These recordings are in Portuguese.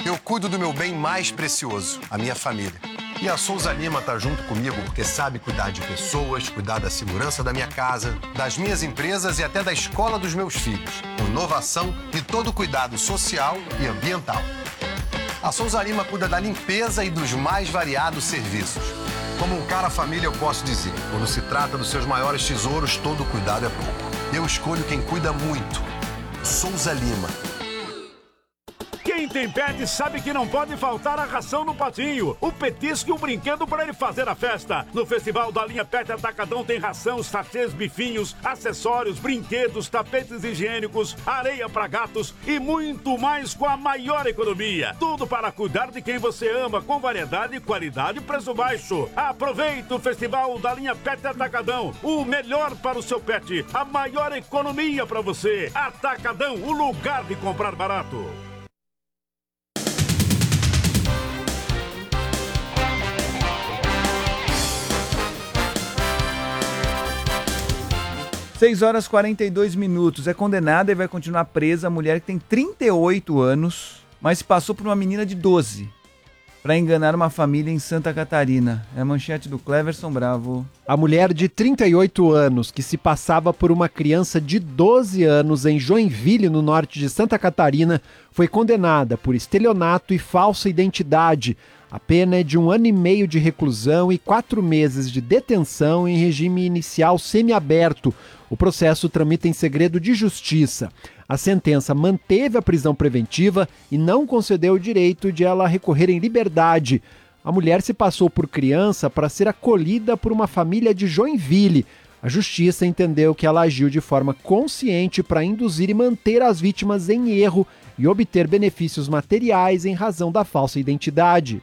Eu cuido do meu bem mais precioso, a minha família. E a Souza Lima tá junto comigo porque sabe cuidar de pessoas, cuidar da segurança da minha casa, das minhas empresas e até da escola dos meus filhos. Com inovação e todo cuidado social e ambiental. A Souza Lima cuida da limpeza e dos mais variados serviços. Como um cara família, eu posso dizer, quando se trata dos seus maiores tesouros, todo cuidado é pouco. Eu escolho quem cuida muito. Souza Lima. Quem tem pet sabe que não pode faltar a ração no patinho, o petisco e o brinquedo para ele fazer a festa. No Festival da Linha Pet Atacadão tem ração, sachês, bifinhos, acessórios, brinquedos, tapetes higiênicos, areia para gatos e muito mais com a maior economia. Tudo para cuidar de quem você ama, com variedade, qualidade e preço baixo. Aproveita o Festival da Linha Pet Atacadão, o melhor para o seu pet, a maior economia para você. Atacadão, o lugar de comprar barato. 6h42. É condenada e vai continuar presa a mulher que tem 38 anos, mas se passou por uma menina de 12 para enganar uma família em Santa Catarina. É a manchete do Cleverson Bravo. A mulher de 38 anos, que se passava por uma criança de 12 anos em Joinville, no norte de Santa Catarina, foi condenada por estelionato e falsa identidade. A pena é de 1 ano e meio de reclusão e 4 meses de detenção em regime inicial semiaberto. O processo tramita em segredo de justiça. A sentença manteve a prisão preventiva e não concedeu o direito de ela recorrer em liberdade. A mulher se passou por criança para ser acolhida por uma família de Joinville. A justiça entendeu que ela agiu de forma consciente para induzir e manter as vítimas em erro e obter benefícios materiais em razão da falsa identidade.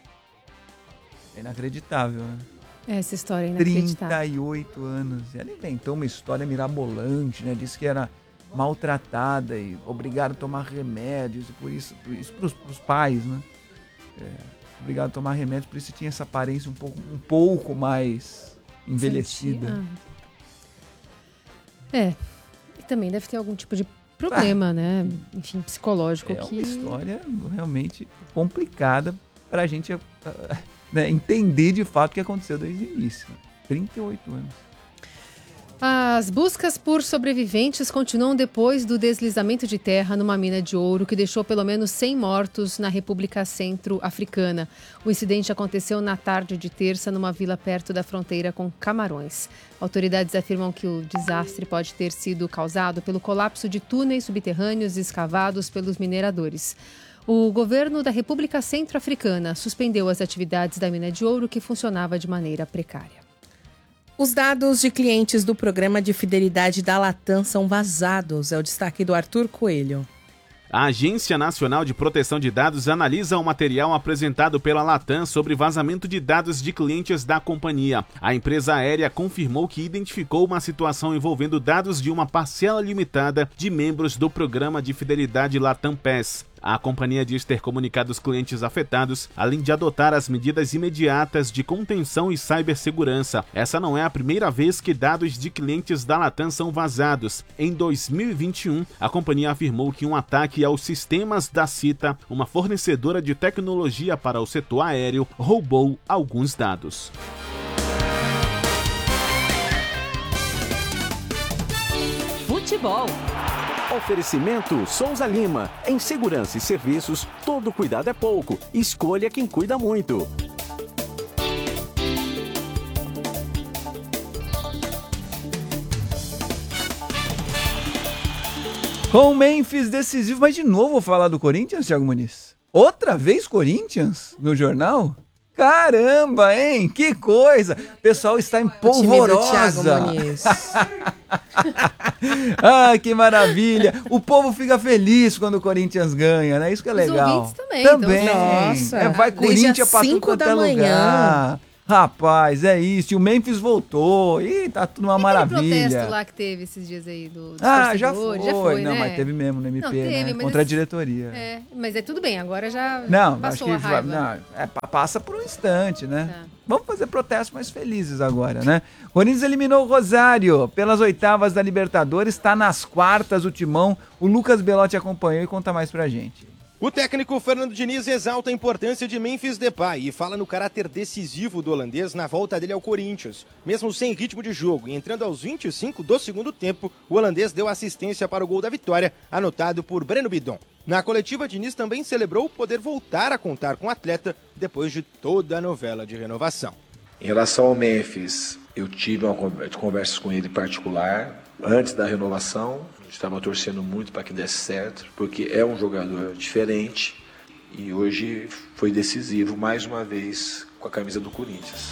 É inacreditável, né? Essa história é inacreditável. 38 anos. Ela inventou uma história mirabolante, né? Disse que era maltratada e obrigada a tomar remédios. E por isso para os pais, né? Obrigado a tomar remédios, por isso tinha essa aparência um pouco mais envelhecida. E também deve ter algum tipo de problema, né? Enfim, psicológico. É uma história realmente complicada para a gente entender de fato o que aconteceu desde o início. 38 anos. As buscas por sobreviventes continuam depois do deslizamento de terra numa mina de ouro que deixou pelo menos 100 mortos na República Centro-Africana. O incidente aconteceu na tarde de terça numa vila perto da fronteira com Camarões. Autoridades afirmam que o desastre pode ter sido causado pelo colapso de túneis subterrâneos escavados pelos mineradores. O governo da República Centro-Africana suspendeu as atividades da mina de ouro que funcionava de maneira precária. Os dados de clientes do programa de fidelidade da Latam são vazados. É o destaque do Arthur Coelho. A Agência Nacional de Proteção de Dados analisa o material apresentado pela Latam sobre vazamento de dados de clientes da companhia. A empresa aérea confirmou que identificou uma situação envolvendo dados de uma parcela limitada de membros do programa de fidelidade Latam PES. A companhia diz ter comunicado os clientes afetados, além de adotar as medidas imediatas de contenção e cibersegurança. Essa não é a primeira vez que dados de clientes da Latam são vazados. Em 2021, a companhia afirmou que um ataque aos sistemas da Cita, uma fornecedora de tecnologia para o setor aéreo, roubou alguns dados. Futebol. Oferecimento Souza Lima. Em segurança e serviços, todo cuidado é pouco. Escolha quem cuida muito. Com o Memphis decisivo, mas de novo vou falar do Corinthians, Thiago Muniz? Outra vez Corinthians no jornal? Caramba, hein? Que coisa! O pessoal está em polvorosa. Ah, que maravilha! O povo fica feliz quando o Corinthians ganha, né? Isso que é legal. Os ouvintes também. Também. Então, nossa, vai Corinthians pra tudo quanto é lugar. Rapaz, é isso. E o Memphis voltou. Ih, tá tudo uma maravilha. Aquele protesto lá que teve esses dias aí dos já foi, não, né? mas teve mesmo no MP, não, teve, né? Contra a diretoria. Mas é tudo bem, agora já acho passou a raiva. Passa por um instante, né? Tá. Vamos fazer protestos mais felizes agora, né? Corinthians eliminou o Rosário pelas oitavas da Libertadores, está nas quartas o Timão. O Lucas Belotti acompanhou e conta mais pra gente. O técnico Fernando Diniz exalta a importância de Memphis Depay e fala no caráter decisivo do holandês na volta dele ao Corinthians. Mesmo sem ritmo de jogo e entrando aos 25 do segundo tempo, o holandês deu assistência para o gol da vitória, anotado por Breno Bidon. Na coletiva, Diniz também celebrou poder voltar a contar com o atleta depois de toda a novela de renovação. Em relação ao Memphis, eu tive uma conversa com ele em particular antes da renovação. Estava torcendo muito para que desse certo, porque é um jogador diferente e hoje foi decisivo mais uma vez com a camisa do Corinthians.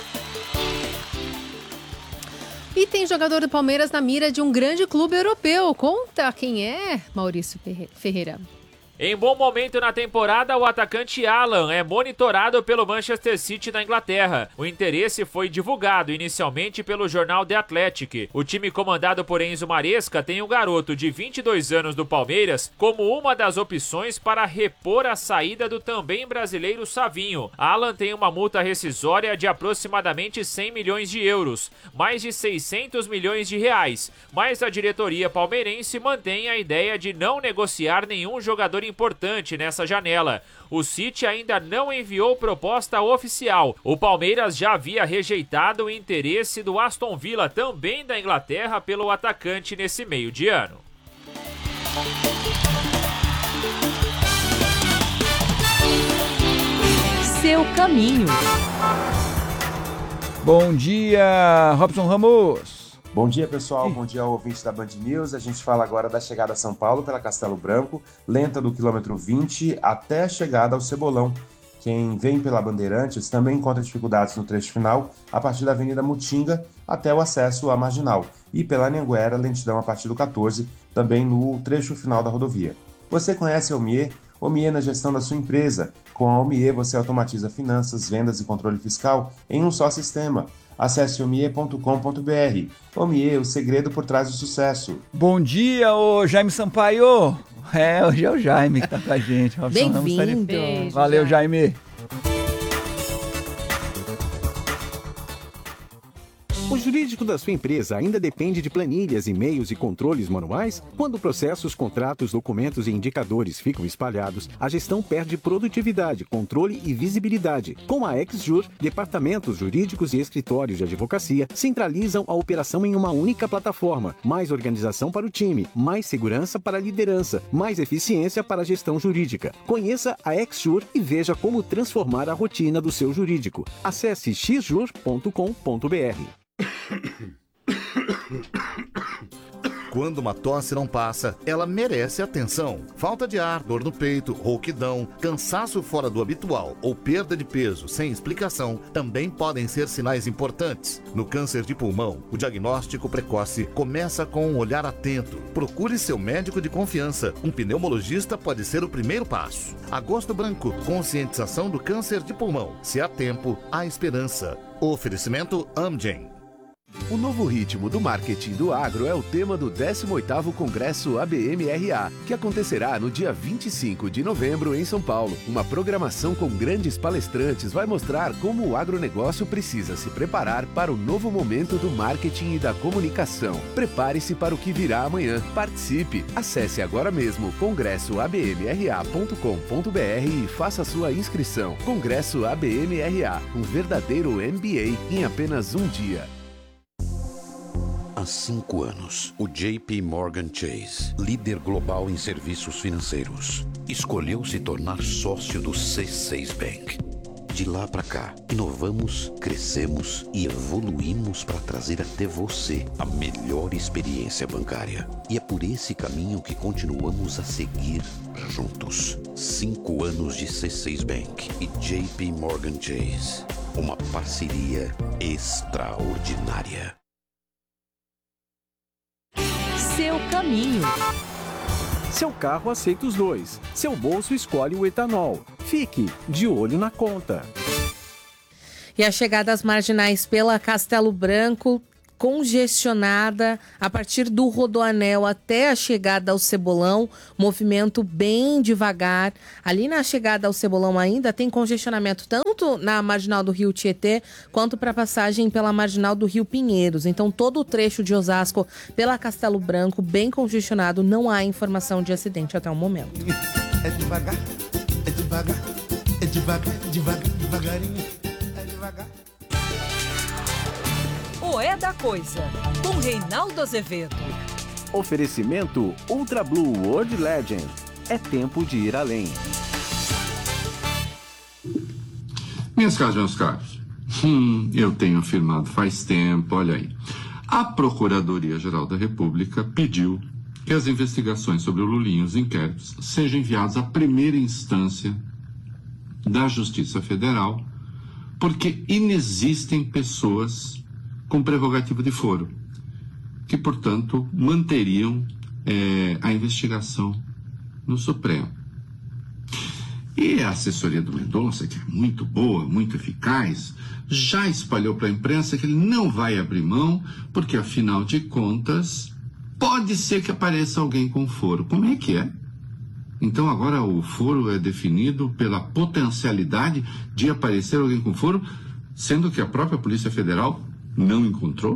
E tem jogador do Palmeiras na mira de um grande clube europeu. Conta quem é, Maurício Ferreira. Em bom momento na temporada, o atacante Alan é monitorado pelo Manchester City da Inglaterra. O interesse foi divulgado inicialmente pelo jornal The Athletic. O time comandado por Enzo Maresca tem o garoto de 22 anos do Palmeiras como uma das opções para repor a saída do também brasileiro Savinho. Alan tem uma multa rescisória de aproximadamente 100 milhões de euros, mais de 600 milhões de reais. Mas a diretoria palmeirense mantém a ideia de não negociar nenhum jogador importante nessa janela. O City ainda não enviou proposta oficial. O Palmeiras já havia rejeitado o interesse do Aston Villa, também da Inglaterra, pelo atacante nesse meio de ano. Seu caminho. Bom dia, Robson Ramos. Bom dia, pessoal. Bom dia ao ouvinte da Band News. A gente fala agora da chegada a São Paulo pela Castelo Branco, lenta do quilômetro 20 até a chegada ao Cebolão. Quem vem pela Bandeirantes também encontra dificuldades no trecho final, a partir da Avenida Mutinga até o acesso à Marginal. E pela Anhanguera, lentidão a partir do 14, também no trecho final da rodovia. Você conhece a Omie? Omie na gestão da sua empresa. Com a Omie você automatiza finanças, vendas e controle fiscal em um só sistema. Acesse omie.com.br. Omie, o segredo por trás do sucesso. Bom dia, ô Jaime Sampaio. Hoje é o Jaime que tá com a gente. Bem-vindo. Valeu, Jaime. O jurídico da sua empresa ainda depende de planilhas, e-mails e controles manuais? Quando processos, contratos, documentos e indicadores ficam espalhados, a gestão perde produtividade, controle e visibilidade. Com a XJur, departamentos jurídicos e escritórios de advocacia centralizam a operação em uma única plataforma. Mais organização para o time, mais segurança para a liderança, mais eficiência para a gestão jurídica. Conheça a XJur e veja como transformar a rotina do seu jurídico. Acesse xjur.com.br. Quando uma tosse não passa, ela merece atenção. Falta de ar, dor no peito, rouquidão, cansaço fora do habitual ou perda de peso sem explicação também podem ser sinais importantes. No câncer de pulmão, o diagnóstico precoce começa com um olhar atento. Procure seu médico de confiança. Um pneumologista pode ser o primeiro passo. Agosto Branco, conscientização do câncer de pulmão. Se há tempo, há esperança. Oferecimento Amgen. O novo ritmo do marketing do agro é o tema do 18º Congresso ABM-RA, que acontecerá no dia 25 de novembro em São Paulo. Uma programação com grandes palestrantes vai mostrar como o agronegócio precisa se preparar para o novo momento do marketing e da comunicação. Prepare-se para o que virá amanhã. Participe! Acesse agora mesmo congressoabmra.com.br e faça sua inscrição. Congresso ABM-RA, um verdadeiro MBA em apenas um dia. Há 5 anos, o JP Morgan Chase, líder global em serviços financeiros, escolheu se tornar sócio do C6 Bank. De lá para cá, inovamos, crescemos e evoluímos para trazer até você a melhor experiência bancária. E é por esse caminho que continuamos a seguir juntos. 5 anos de C6 Bank e JP Morgan Chase. Uma parceria extraordinária. Seu caminho. Seu carro aceita os dois. Seu bolso escolhe o etanol. Fique de olho na conta. E a chegada às marginais pela Castelo Branco, congestionada a partir do Rodoanel até a chegada ao Cebolão, movimento bem devagar. Ali na chegada ao Cebolão ainda tem congestionamento tanto na marginal do Rio Tietê quanto para passagem pela marginal do Rio Pinheiros. Então todo o trecho de Osasco pela Castelo Branco bem congestionado, não há informação de acidente até o momento. é devagar, é devagar, é devagar, devagar, devagarinho, é devagar. O É da Coisa, com Reinaldo Azevedo. Oferecimento Ultra Blue World Legend. É tempo de ir além. Minhas caras, meus caros, eu tenho afirmado faz tempo, olha aí. A Procuradoria-Geral da República pediu que as investigações sobre o Lulinha e os inquéritos sejam enviados à primeira instância da Justiça Federal, porque inexistem pessoas com prerrogativa de foro, que, portanto, manteriam a investigação no Supremo. E a assessoria do Mendonça, que é muito boa, muito eficaz, já espalhou para a imprensa que ele não vai abrir mão, porque, afinal de contas, pode ser que apareça alguém com foro. Como é que é? Então, agora o foro é definido pela potencialidade de aparecer alguém com foro, sendo que a própria Polícia Federal não encontrou?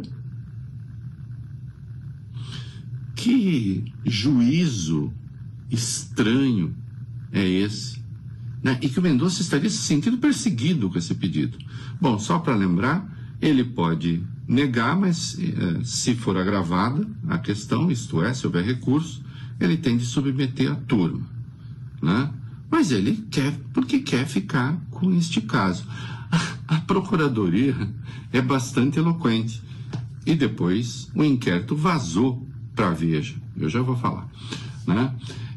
Que juízo estranho é esse? Né? E que o Mendonça estaria se sentindo perseguido com esse pedido. Bom, só para lembrar, ele pode negar, mas se for agravada a questão, isto é, se houver recurso, ele tem de submeter a turma. Né? Mas ele quer, porque quer ficar com este caso. A Procuradoria é bastante eloquente. E depois o inquérito vazou para a Veja. Eu já vou falar. Né?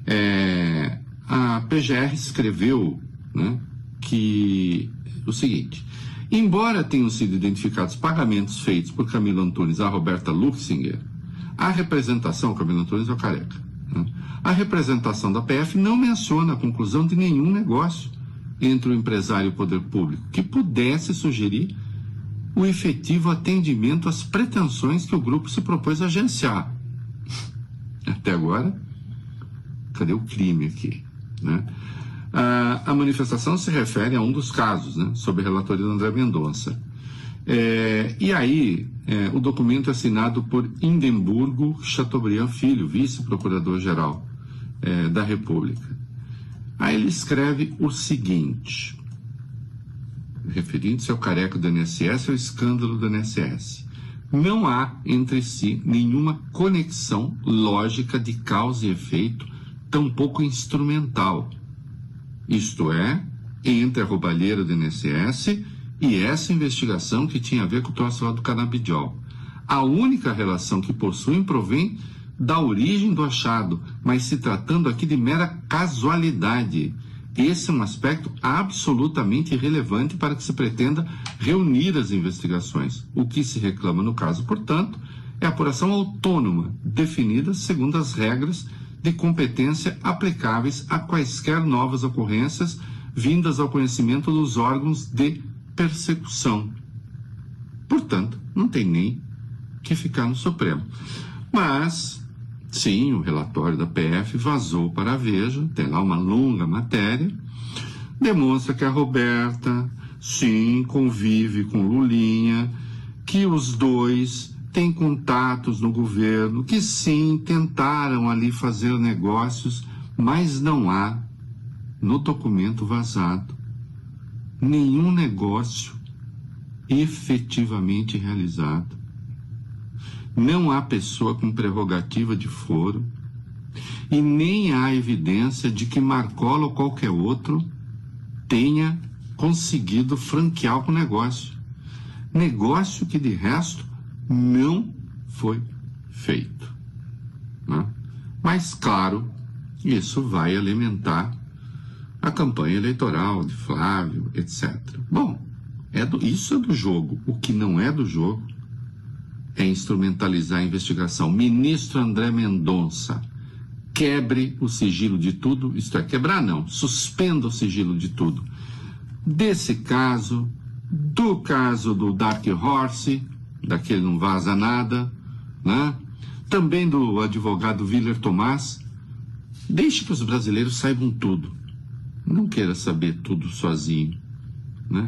A PGR escreveu, né, que o seguinte: embora tenham sido identificados pagamentos feitos por Camilo Antunes a Roberta Luxinger, a representação, Camilo Antunes é o careca, né, a representação da PF não menciona a conclusão de nenhum negócio entre o empresário e o poder público que pudesse sugerir o efetivo atendimento às pretensões que o grupo se propôs a agenciar. Até agora, cadê o crime aqui? Né? A manifestação se refere a um dos casos, né, sob a relatoria do André Mendonça. E aí, o documento é assinado por Indemburgo Chateaubriand Filho, vice-procurador-geral da República. Aí ele escreve o seguinte, referindo-se ao careca do INSS, ao escândalo do INSS. Não há entre si nenhuma conexão lógica de causa e efeito, tampouco instrumental. Isto é, entre a roubalheira do INSS e essa investigação que tinha a ver com o troço lá do canabidiol. A única relação que possuem provém da origem do achado, mas se tratando aqui de mera casualidade. Esse é um aspecto absolutamente irrelevante para que se pretenda reunir as investigações. O que se reclama no caso, portanto, é a apuração autônoma, definida segundo as regras de competência aplicáveis a quaisquer novas ocorrências vindas ao conhecimento dos órgãos de persecução. Portanto, não tem nem que ficar no Supremo. Mas, sim, o relatório da PF vazou para a Veja, tem lá uma longa matéria, demonstra que a Roberta, sim, convive com Lulinha, que os dois têm contatos no governo, que sim, tentaram ali fazer negócios, mas não há, no documento vazado, nenhum negócio efetivamente realizado. Não há pessoa com prerrogativa de foro e nem há evidência de que Marcola ou qualquer outro tenha conseguido franquear o negócio. Negócio que, de resto, não foi feito. Né? Mas, claro, isso vai alimentar a campanha eleitoral de Flávio, etc. Bom, isso é do jogo. O que não é do jogo é instrumentalizar a investigação. Ministro André Mendonça, quebre o sigilo de tudo, isto é, quebrar não, suspenda o sigilo de tudo. Desse caso, do caso do Dark Horse, daquele não vaza nada, né? Também do advogado Willer Tomás. Deixe que os brasileiros saibam tudo. Não queira saber tudo sozinho.